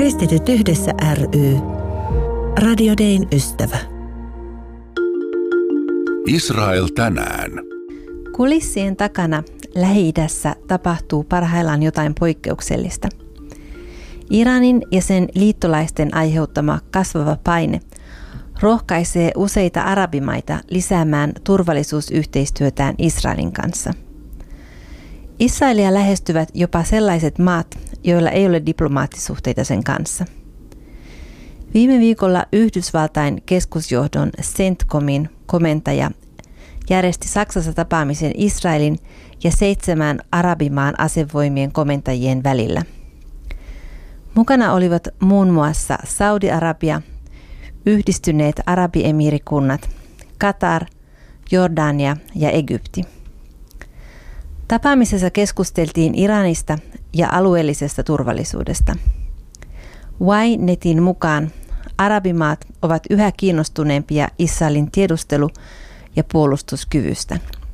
Kristityt yhdessä ry. Radio Dayn ystävä. Israel tänään. Kulissien takana Lähi-idässä tapahtuu parhaillaan jotain poikkeuksellista. Iranin ja sen liittolaisten aiheuttama kasvava paine rohkaisee useita arabimaita lisäämään turvallisuusyhteistyötään Israelin kanssa. Israelia lähestyvät jopa sellaiset maat, joilla ei ole diplomaattisuhteita sen kanssa. Viime viikolla Yhdysvaltain keskusjohdon CENTCOMin komentaja järjesti Saksassa tapaamisen Israelin ja 7 arabimaan asevoimien komentajien välillä. Mukana olivat muun muassa Saudi-Arabia, Yhdistyneet Arabiemiirikunnat, Katar, Jordania ja Egypti. Tapaamisessa keskusteltiin Iranista ja alueellisesta turvallisuudesta. Y-netin mukaan arabimaat ovat yhä kiinnostuneempia Israelin tiedustelu- ja puolustuskyvystä.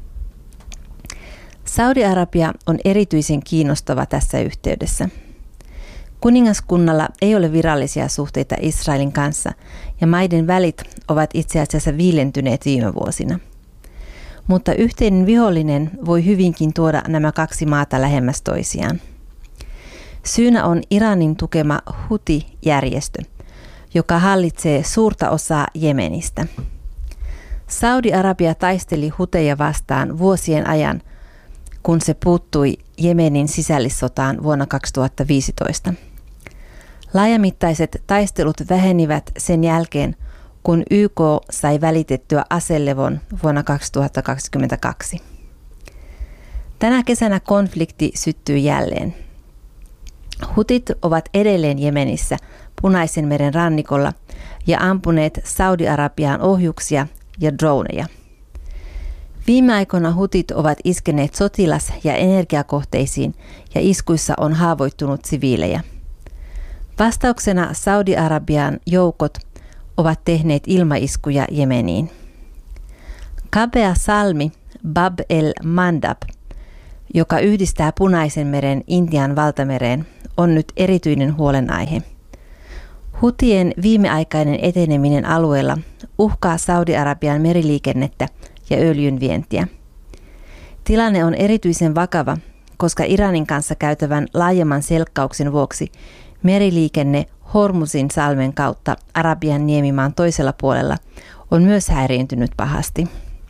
Saudi-Arabia on erityisen kiinnostava tässä yhteydessä. Kuningaskunnalla ei ole virallisia suhteita Israelin kanssa ja maiden välit ovat itse asiassa viilentyneet viime vuosina. Mutta yhteinen vihollinen voi hyvinkin tuoda nämä 2 maata lähemmäs toisiaan. Syynä on Iranin tukema Huthi-järjestö, joka hallitsee suurta osaa Jemenistä. Saudi-Arabia taisteli Hutheja vastaan vuosien ajan, kun se puuttui Jemenin sisällissotaan vuonna 2015. Laajamittaiset taistelut vähenivät sen jälkeen, kun YK sai välitettyä aselevon vuonna 2022. Tänä kesänä konflikti syttyi jälleen. Hutit ovat edelleen Jemenissä Punaisen meren rannikolla ja ampuneet Saudi-Arabiaan ohjuksia ja droneja. Viime aikoina hutit ovat iskeneet sotilas- ja energiakohteisiin ja iskuissa on haavoittunut siviilejä. Vastauksena Saudi-Arabian joukot ovat tehneet ilmaiskuja Jemeniin. Kapea salmi Bab el-Mandab, joka yhdistää Punaisen meren Intian valtamereen, on nyt erityinen huolenaihe. Hutien viimeaikainen eteneminen alueella uhkaa Saudi-Arabian meriliikennettä ja öljyn vientiä. Tilanne on erityisen vakava, koska Iranin kanssa käytävän laajemman selkkauksen vuoksi meriliikenne Hormuzin salmen kautta Arabian niemimaan toisella puolella on myös häiriintynyt pahasti.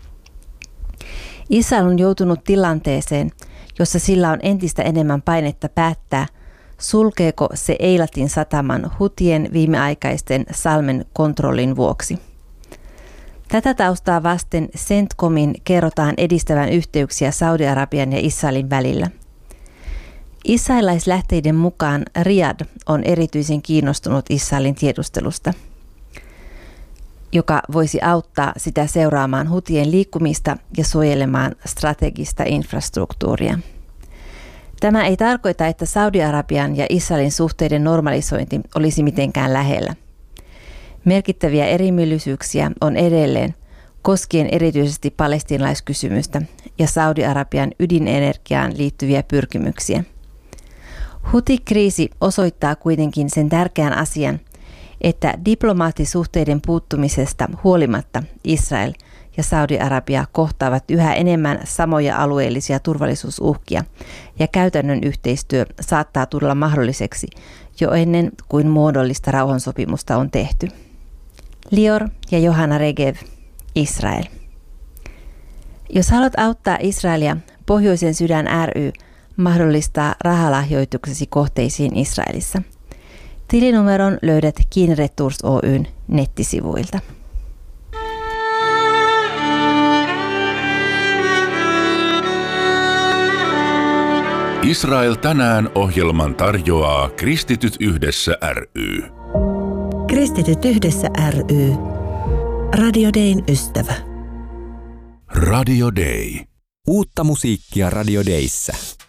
Israel on joutunut tilanteeseen, jossa sillä on entistä enemmän painetta päättää, sulkeeko se Eilatin sataman Hutien viimeaikaisten salmen kontrollin vuoksi. Tätä taustaa vasten CENTCOMin kerrotaan edistävän yhteyksiä Saudi-Arabian ja Israelin välillä. Israelaislähteiden mukaan Riyadh on erityisen kiinnostunut Israelin tiedustelusta, joka voisi auttaa sitä seuraamaan hutien liikkumista ja suojelemaan strategista infrastruktuuria. Tämä ei tarkoita, että Saudi-Arabian ja Israelin suhteiden normalisointi olisi mitenkään lähellä. Merkittäviä erimielisyyksiä on edelleen koskien erityisesti palestiinalaiskysymystä ja Saudi-Arabian ydinenergiaan liittyviä pyrkimyksiä. Huthi-kriisi osoittaa kuitenkin sen tärkeän asian, että diplomaattisuhteiden puuttumisesta huolimatta Israel ja Saudi-Arabia kohtaavat yhä enemmän samoja alueellisia turvallisuusuhkia ja käytännön yhteistyö saattaa tulla mahdolliseksi jo ennen kuin muodollista rauhansopimusta on tehty. Lior ja Johanna Regev, Israel. Jos haluat auttaa Israelia, Pohjoisen sydän ry mahdollistaa rahalahjoituksesi kohteisiin Israelissa. Tilinumeron löydät Kiinretours Oyn nettisivuilta. Israel tänään -ohjelman tarjoaa Kristityt yhdessä ry. Kristityt yhdessä ry. Radio Dayn ystävä. Radio Day. Uutta musiikkia Radio Dayssä.